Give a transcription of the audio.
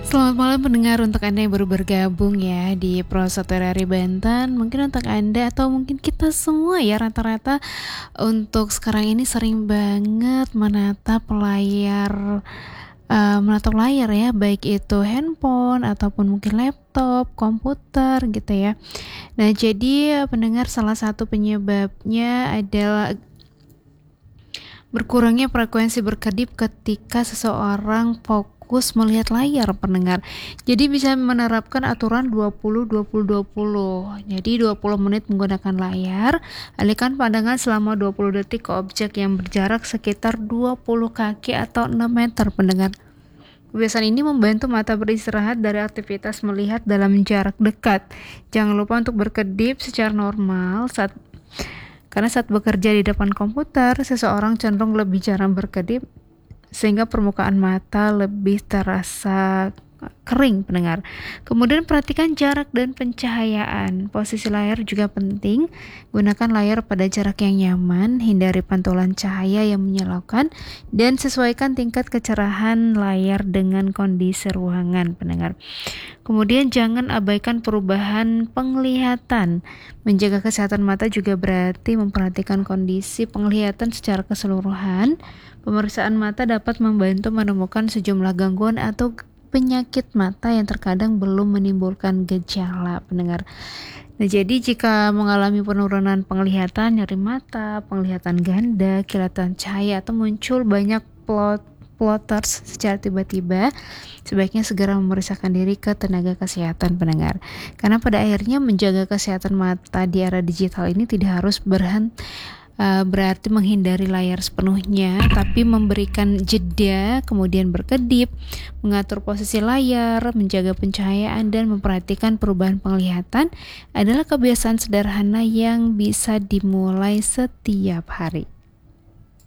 Selamat malam pendengar, untuk Anda yang baru bergabung ya di Prosoterari Banten. Mungkin untuk Anda atau mungkin kita semua ya rata-rata untuk sekarang ini sering banget menatap layar ya, baik itu handphone ataupun mungkin laptop, komputer gitu ya. Nah, jadi pendengar, salah satu penyebabnya adalah berkurangnya frekuensi berkedip ketika seseorang fokus melihat layar pendengar. Jadi bisa menerapkan aturan 20-20-20. Jadi 20 menit menggunakan layar, alihkan pandangan selama 20 detik ke objek yang berjarak sekitar 20 kaki atau 6 meter pendengar. Kebiasaan ini membantu mata beristirahat dari aktivitas melihat dalam jarak dekat. Jangan lupa untuk berkedip secara normal karena saat bekerja di depan komputer, seseorang cenderung lebih jarang berkedip sehingga permukaan mata lebih terasa kering pendengar. Kemudian perhatikan jarak dan pencahayaan. Posisi layar juga penting. Gunakan layar pada jarak yang nyaman, hindari pantulan cahaya yang menyilaukan, dan sesuaikan tingkat kecerahan layar dengan kondisi ruangan pendengar. Kemudian jangan abaikan perubahan penglihatan. Menjaga kesehatan mata juga berarti memperhatikan kondisi penglihatan secara keseluruhan. Pemeriksaan mata dapat membantu menemukan sejumlah gangguan atau penyakit mata yang terkadang belum menimbulkan gejala pendengar. Nah, jadi jika mengalami penurunan penglihatan, nyeri mata, penglihatan ganda, kilatan cahaya, atau muncul banyak plotters secara tiba-tiba, sebaiknya segera memeriksakan diri ke tenaga kesehatan pendengar. Karena pada akhirnya menjaga kesehatan mata di era digital ini tidak harus berarti menghindari layar sepenuhnya, tapi memberikan jeda, kemudian berkedip, mengatur posisi layar, menjaga pencahayaan, dan memperhatikan perubahan penglihatan adalah kebiasaan sederhana yang bisa dimulai setiap hari.